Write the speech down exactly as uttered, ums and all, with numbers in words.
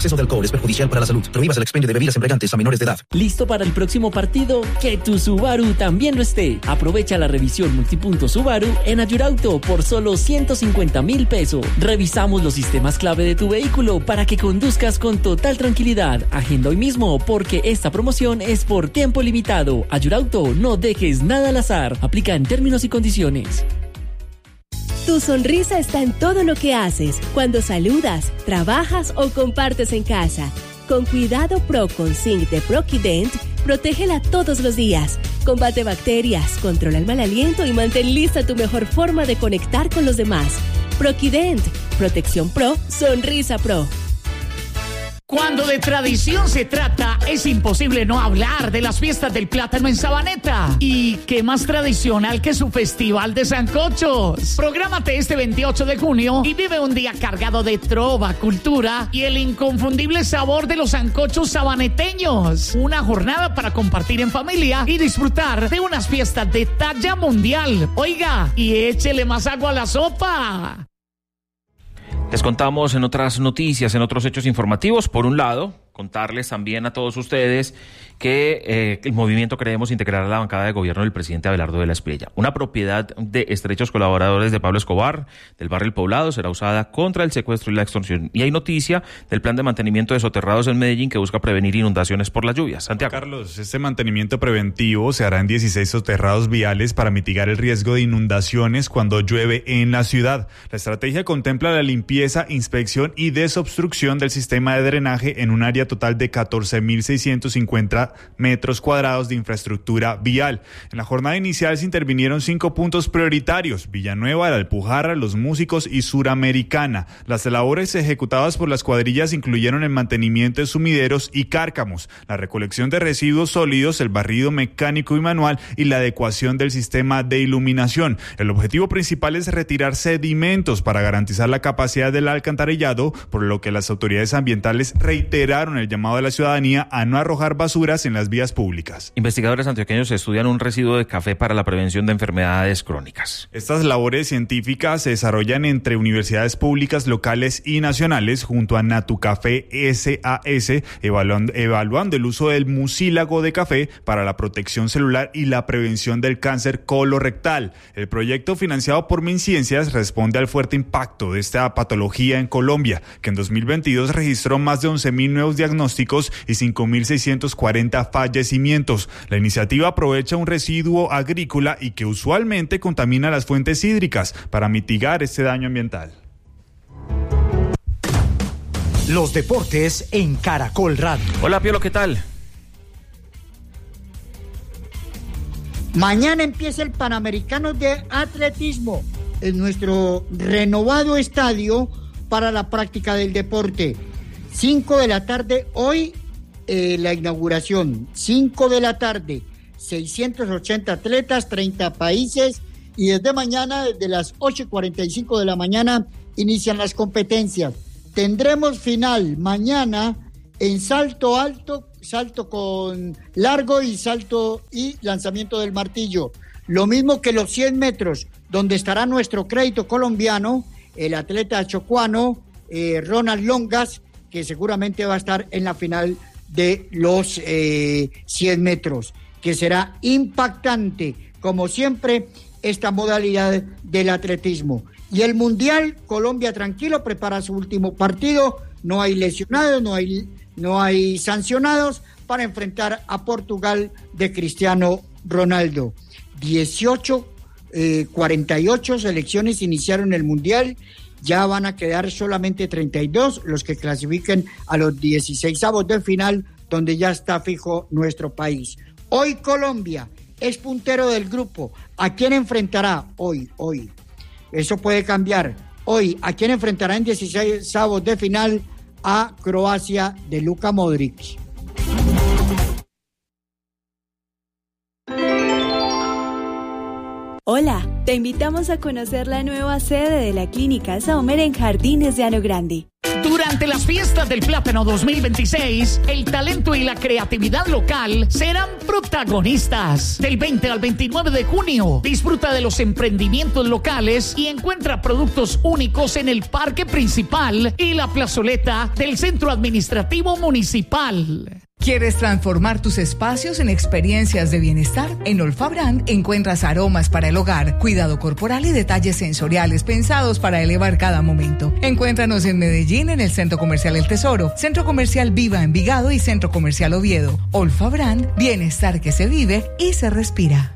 exceso de alcohol es perjudicial para la salud. Prohíbas el expendio de bebidas embriagantes a menores de edad. ¿Listo para el próximo partido? Que tu Subaru también lo esté. Aprovecha la revisión multipunto Subaru en Ayurauto por solo ciento cincuenta mil pesos. Revisamos los sistemas clave de tu vehículo para que conduzcas con total tranquilidad. Agenda hoy mismo porque esta promoción es por tiempo limitado. Ayurauto, no dejes nada al azar. Aplica en términos y condiciones. Tu sonrisa está en todo lo que haces, cuando saludas, trabajas o compartes en casa. Con Cuidado Pro con Zinc de Proquident, protégela todos los días. Combate bacterias, controla el mal aliento y mantén lista tu mejor forma de conectar con los demás. Proquident, protección pro, sonrisa pro. Cuando de tradición se trata, es imposible no hablar de las fiestas del plátano en Sabaneta. Y qué más tradicional que su festival de sancochos. Prográmate este veintiocho de junio y vive un día cargado de trova, cultura y el inconfundible sabor de los sancochos sabaneteños. Una jornada para compartir en familia y disfrutar de unas fiestas de talla mundial. Oiga, y échele más agua a la sopa. Les contamos en otras noticias, en otros hechos informativos. Por un lado, contarles también a todos ustedes que eh, el movimiento Creemos integrar la bancada de gobierno del presidente Abelardo de la Espriella. Una propiedad de estrechos colaboradores de Pablo Escobar, del barrio El Poblado, será usada contra el secuestro y la extorsión. Y hay noticia del plan de mantenimiento de soterrados en Medellín que busca prevenir inundaciones por las lluvias. Santiago. Carlos, este mantenimiento preventivo se hará en dieciséis soterrados viales para mitigar el riesgo de inundaciones cuando llueve en la ciudad. La estrategia contempla la limpieza, inspección y desobstrucción del sistema de drenaje en un área total de catorce mil seiscientos cincuenta metros cuadrados de infraestructura vial. En la jornada inicial se intervinieron cinco puntos prioritarios: Villanueva, La Alpujarra, Los Músicos y Suramericana. Las labores ejecutadas por las cuadrillas incluyeron el mantenimiento de sumideros y cárcamos, la recolección de residuos sólidos, el barrido mecánico y manual y la adecuación del sistema de iluminación. El objetivo principal es retirar sedimentos para garantizar la capacidad del alcantarillado, por lo que las autoridades ambientales reiteraron el llamado de la ciudadanía a no arrojar basuras en las vías públicas. Investigadores antioqueños estudian un residuo de café para la prevención de enfermedades crónicas. Estas labores científicas se desarrollan entre universidades públicas locales y nacionales junto a Natucafé S A S, evaluando, evaluando el uso del mucílago de café para la protección celular y la prevención del cáncer colorectal. El proyecto, financiado por MinCiencias, responde al fuerte impacto de esta patología en Colombia, que en dos mil veintidós registró más de once mil nuevos diagnósticos y cinco mil seiscientos cuarenta fallecimientos. La iniciativa aprovecha un residuo agrícola y que usualmente contamina las fuentes hídricas para mitigar este daño ambiental. Los deportes en Caracol Radio. Hola, Piolo, ¿qué tal? Mañana empieza el Panamericano de Atletismo en nuestro renovado estadio para la práctica del deporte. cinco de la tarde hoy, eh, la inauguración. cinco de la tarde, seiscientos ochenta atletas, treinta países, y desde mañana, desde las ocho y cuarenta y cinco de la mañana, inician las competencias. Tendremos final mañana en salto alto, salto con largo y salto y lanzamiento del martillo. Lo mismo que los cien metros, donde estará nuestro crédito colombiano, el atleta chocuano, eh, Ronald Longas, que seguramente va a estar en la final de los eh, cien metros, que será impactante, como siempre, esta modalidad del atletismo. Y el Mundial, Colombia tranquilo, prepara su último partido, no hay lesionados, no hay, no hay sancionados, para enfrentar a Portugal de Cristiano Ronaldo. dieciocho, eh, cuarenta y ocho selecciones iniciaron el Mundial, ya van a quedar solamente treinta y dos los que clasifiquen a los dieciseisavos de final, donde ya está fijo nuestro país. Hoy Colombia es puntero del grupo. ¿A quién enfrentará hoy? Hoy. Eso puede cambiar. Hoy, ¿a quién enfrentará en dieciseisavos de final? A Croacia de Luka Modric. Hola, te invitamos a conocer la nueva sede de la Clínica Saumer en Jardines de Ano Grande. Durante Durante las fiestas del Plátano dos mil veintiséis, el talento y la creatividad local serán protagonistas. Del veinte al veintinueve de junio, disfruta de los emprendimientos locales y encuentra productos únicos en el parque principal y la plazoleta del Centro Administrativo Municipal. ¿Quieres transformar tus espacios en experiencias de bienestar? En Olfabrand encuentras aromas para el hogar, cuidado corporal y detalles sensoriales pensados para elevar cada momento. Encuéntranos en Medellín en el Centro Comercial El Tesoro, Centro Comercial Viva Envigado y Centro Comercial Oviedo. Olfabrand, bienestar que se vive y se respira.